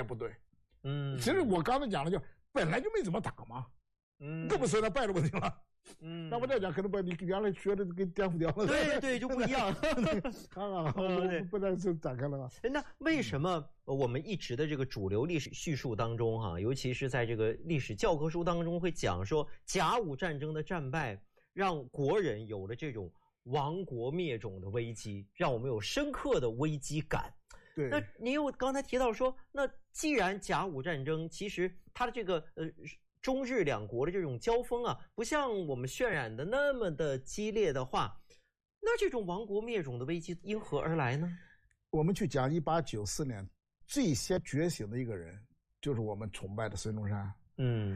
不对。其实我刚才讲的就本来就没怎么打嘛，更不说他败的问题了。那么再讲，可能把你原来学的给颠覆掉了。 对，就不一样。 我不再是展开了吧。 那为什么我们一直的这个主流历史叙述当中哈，尤其是在这个历史教科书当中会讲说，甲午战争的战败让国人有了这种亡国灭种的危机，让我们有深刻的危机感。 对， 那你又刚才提到说，那既然甲午战争其实它的这个中日两国的这种交锋啊，不像我们渲染的那么的激烈的话，那这种亡国灭种的危机因何而来呢？ 我们去讲1894年最先觉醒的一个人，就是我们崇拜的孙中山。